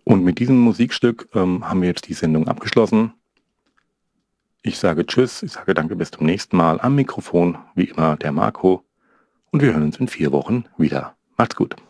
Und mit diesem Musikstück haben wir jetzt die Sendung abgeschlossen. Ich sage Tschüss, ich sage Danke, bis zum nächsten Mal. Am Mikrofon, wie immer, der Marco. Und wir hören uns in 4 Wochen wieder. Macht's gut.